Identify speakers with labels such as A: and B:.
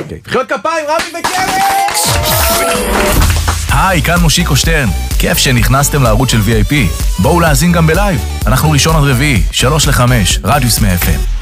A: אוקיי, מחיאות כפיים, רבי וקרן!
B: היי, כאן מושיקו שטרן. כיף שנכנסתם לערוץ של VIP. בואו להאזין גם בלייב. אנחנו ראשון עד רביעי, 3 ל-5, רדיוס מ-FM.